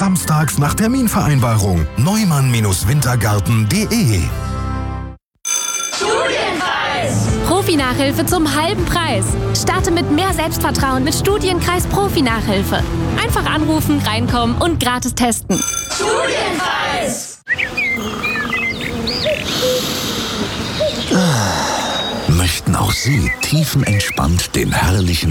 Samstags nach Terminvereinbarung. Neumann-Wintergarten.de. Profi-Nachhilfe zum halben Preis. Starte mit mehr Selbstvertrauen mit Studienkreis Profi-Nachhilfe. Einfach anrufen, reinkommen und gratis testen. Studienkreis! Möchten auch Sie tiefenentspannt den herrlichen